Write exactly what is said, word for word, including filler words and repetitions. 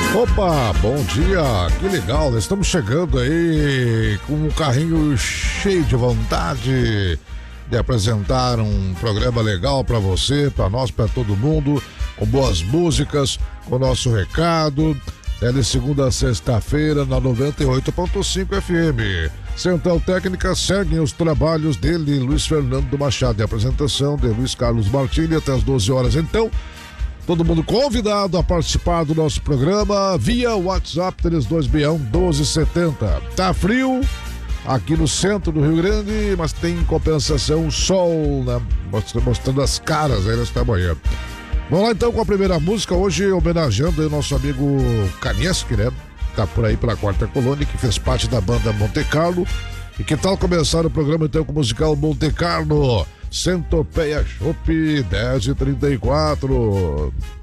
Opa, bom dia, que legal, estamos chegando aí com um carrinho cheio de vontade de apresentar um programa legal para você, para nós, para todo mundo, com boas músicas, com o nosso recado, é de segunda a sexta-feira na noventa e oito ponto cinco F M. Central Técnica seguem os trabalhos dele, Luiz Fernando Machado, e a apresentação de Luiz Carlos Martini até as doze horas, então. Todo mundo convidado a participar do nosso programa via WhatsApp três dois seis um, um dois sete zero. Tá frio aqui no centro do Rio Grande, mas tem em compensação sol, né? Mostrando as caras aí nesta manhã. Vamos lá então com a primeira música, hoje homenageando aí o nosso amigo Kanieski, né? Tá por aí pela Quarta Colônia, que fez parte da banda Monte Carlo. E que tal começar o programa então com o musical Monte Carlo? Centopeia Chopp, dez e trinta e quatro.